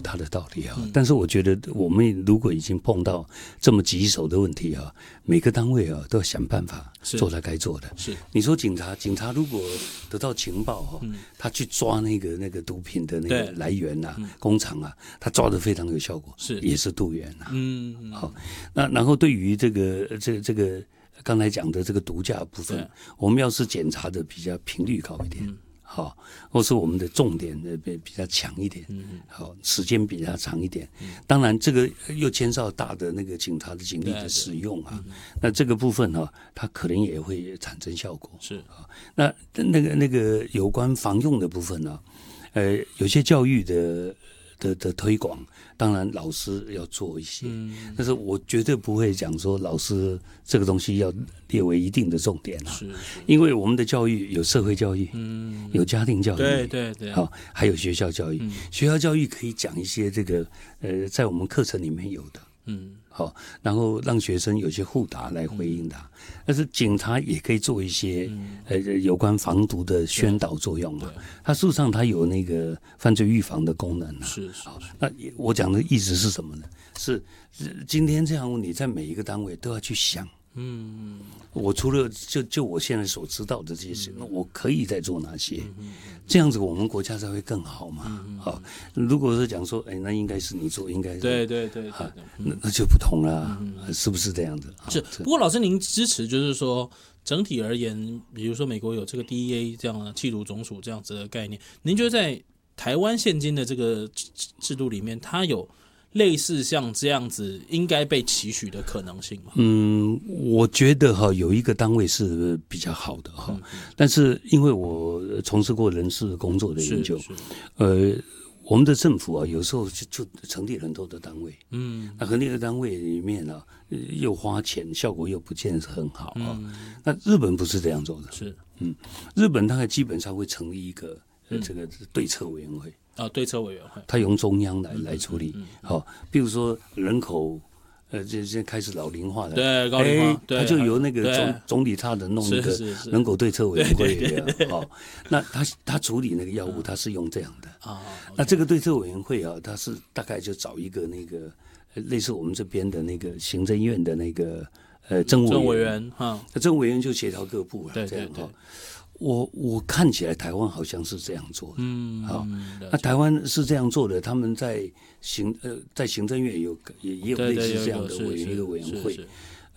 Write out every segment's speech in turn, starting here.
他的道理啊。但是我觉得我们如果已经碰到这么棘手的问题啊，每个单位啊都要想办法做他该做的。 是， 你说警察如果得到情报哈，他去抓那个毒品的那个来源啊、工厂啊，他抓得非常有效果， 是也是渡源啊。好，那然后对于这个刚才讲的这个毒驾部分，我们要是检查的比较频率高一点。好，或是我们的重点比较强一点，好，时间比较长一点。当然，这个又牵涉到大的那个警察的警力的使用啊。那这个部分哈，它可能也会产生效果。 是啊，那个有关防用的部分呢，有些教育的推广，当然老师要做一些，但是我绝对不会讲说老师这个东西要列为一定的重点啊，因为我们的教育有社会教育，有家庭教育， 对， 好，还有学校教育，学校教育可以讲一些这个在我们课程里面有的。好，然后让学生有些互答来回应他，但是警察也可以做一些有关防毒的宣导作用嘛。它事实上它有那个犯罪预防的功能啊。 是。 好，那我讲的意思是什么呢？是今天这样问题，在每一个单位都要去想。我除了就我现在所知道的这些事，那我可以再做哪些？这样子我们国家才会更好嘛。好，如果是讲说，那应该是你做，应该是对， 那就不同了，是不是这样子？ 是。不过老师，您支持就是说，整体而言，比如说美国有这个 DEA 这样的缉毒总署这样子的概念，您觉得在台湾现今的这个制度里面，它有类似像这样子应该被期许的可能性吗？ 我觉得有一个单位是比较好的哈，但是因为我从事过人事工作的研究，我们的政府啊，有时候就成立很多的单位，那成立的单位里面啊，又花钱，效果又不见得是很好啊。那日本不是这样做的， 是， 日本大概基本上会成立一个这个对策委员会。 对策委员会， 他用中央来处理。好，比如说人口，这开始老龄化了， 对，高龄化， 他就由那个总理他的弄一个人口对策委员会。好，那他处理那个药物，他是用这样的。那这个对策委员会啊，他是大概就找一个那个类似我们这边的那个行政院的那个政务委员政务委员就协调各部了，这样哈。我看起来台湾好像是这样做的，好，那台湾是这样做的，他们在行政院也有类似这样的一个委员会，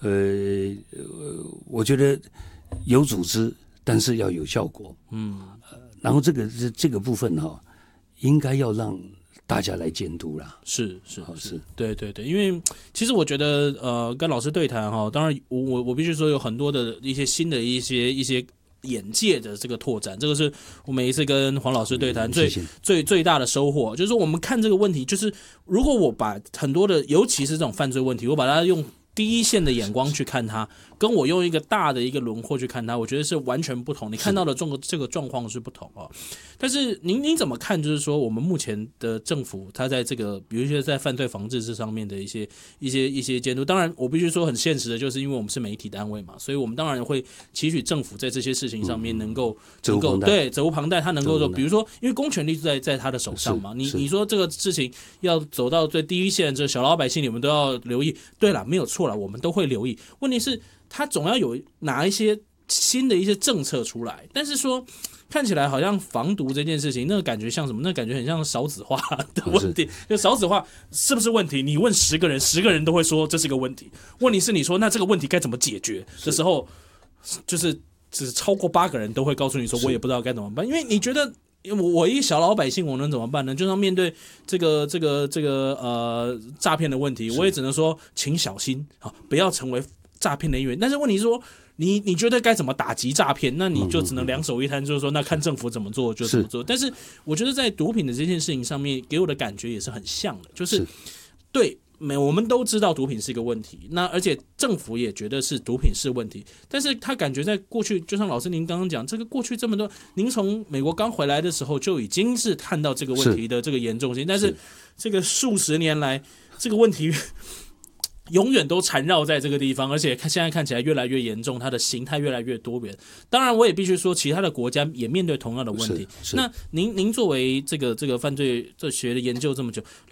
我觉得有组织，但是要有效果，然后这个部分应该要让大家来监督啦， 是，对，因为其实我觉得跟老师对谈当然我必须说有很多的一些新的一些眼界的这个拓展，这个是我每一次跟黄老师对谈最大的收获，就是说我们看这个问题，就是如果我把很多的，尤其是这种犯罪问题，我把它用第一线的眼光去看它，跟我用一个大的一个轮廓去看它，我觉得是完全不同。你看到的这个状况是不同哦。但是您怎么看？就是说，我们目前的政府，它在这个，比如说在犯罪防治这上面的一些监督，当然我必须说很现实的，就是因为我们是媒体单位嘛，所以我们当然会期许政府在这些事情上面能够责无旁贷，他能够说，比如说，因为公权力在他的手上嘛，你说这个事情要走到最第一线，这小老百姓你们都要留意。对了，没有错了，我们都会留意。问题是，他总要有拿一些新的一些政策出来，但是说看起来好像防毒这件事情，那个感觉像什么？那个感觉很像少子化的问题。就少子化是不是问题？你问10个人，10个人都会说这是个问题。问题是你说那这个问题该怎么解决的时候，就是只超过8个人都会告诉你说我也不知道该怎么办，因为你觉得。我一小老百姓，我能怎么办呢？就要面对这个诈骗的问题，我也只能说，请小心不要成为诈骗的一员。但是问题是说，你觉得该怎么打击诈骗？那你就只能两手一摊，就是说，那看政府怎么做就怎么做。但是我觉得在毒品的这件事情上面，给我的感觉也是很像的，就是对。我们都知道毒品是一个问题，那而且政府也觉得是毒品是问题，但是他感觉在过去，就像老师您刚刚讲，这个过去这么多，您从美国刚回来的时候就已经是看到这个问题的这个严重性，但是这个数十年来，这个问题永远都缠绕在这个地方，而且现在看起来越来越严重，它的形态越来越多元。当然，我也必须说，其他的国家也面对同样的问题。那您作为这个犯罪学的研究这么久。